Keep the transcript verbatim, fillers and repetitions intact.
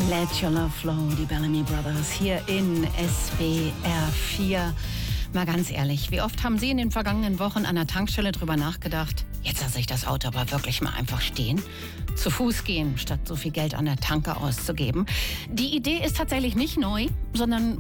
Let Your Love Flow, die Bellamy Brothers, hier in S W R vier. Mal ganz ehrlich, wie oft haben Sie in den vergangenen Wochen an der Tankstelle drüber nachgedacht, jetzt lasse ich das Auto aber wirklich mal einfach stehen? Zu Fuß gehen, statt so viel Geld an der Tanke auszugeben. Die Idee ist tatsächlich nicht neu, sondern